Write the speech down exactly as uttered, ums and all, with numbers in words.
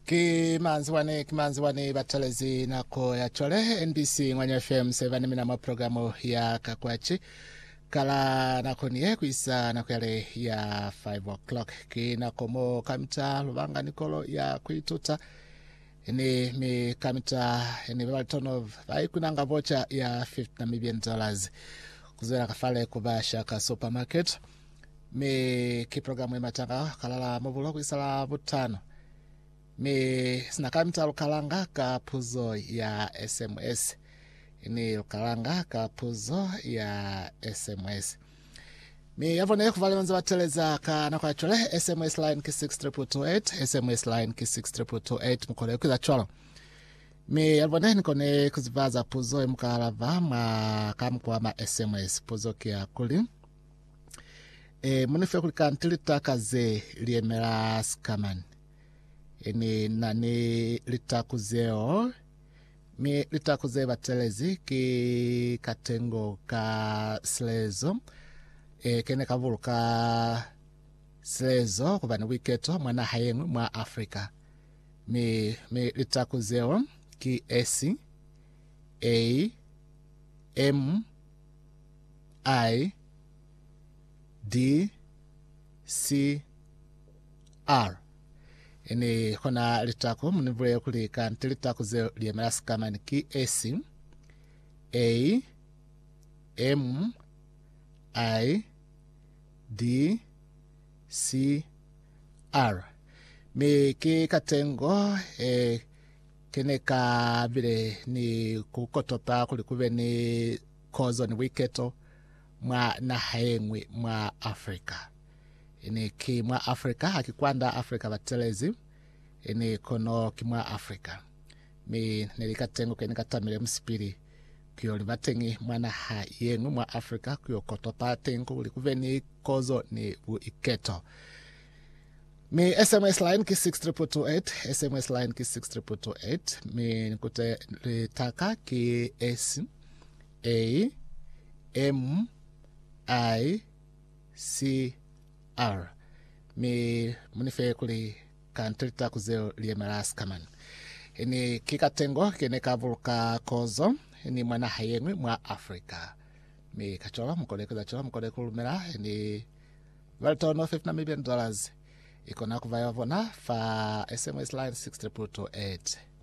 Kimanzi wane kimanzi wane batalezi nako ya chole N B C Ngwanya F M seven mina maprogramu ya kakwachi kala nako niye kuisa nako yale ya five o'clock ki nako mo kamita lubanga nikolo ya kuituta ni mi kamita ni valtono vai kunanga vocha ya fifty Namibian dollars kuzera kafale kubasha ka supermarket mi ki programu imatanga kalala mobulo kuisala butano mi sinakamita lukalanga ka puzo ya S M S ni lukalanga ka puzo ya S M S mi yavone kuvale manza bateleza ka nakwa chole S M S line ki six triple two eight S M S line ki six triple two eight mukole kuza cholo mi yavone nikone kuzivaza puzo mkalava ma kamkwa ma S M S puzo kia kuli e munife kulika ntilitaka ze liemera skaman eni nani litakuzeo mi litakuze batelezi ki katengo ka slezo e kene kavuluka slezo kubani wiketo mwana hayengu mwa Afrika mi mi litakuzeo ki S A M I D C R ene kona litako munivule kulika ntilitako ze liemera kama ni ki S A M I D C R me ki katengo e kene ka bile ni kukotopa kulikuve ni kozo ni wiketo mwa na haengwi mwa Afrika ene ki mwa Afrika hakikwanda Afrika batelezi ene kono kimwa Afrika mi nelikatengo kene katamile msipiri kyo libatengi mwana ha yengu mwa Afrika kyo kotopa tengo ulikuveni kozo ni uiketo mi S M S line ki six triple two eight S M S line ki six triple two eight mi nikute litaka ki S A M I C R mi munife kuli kantilita kuzeo liemaras kaman eni kikatengo kene kavuluka kozo eni mwana hayengwe mwa Afrika mi kachola mkode kuza chola mkode kulumela eni valtono fifty Namibian dollars ikona kuvaya vona fa S M S line six triple two eight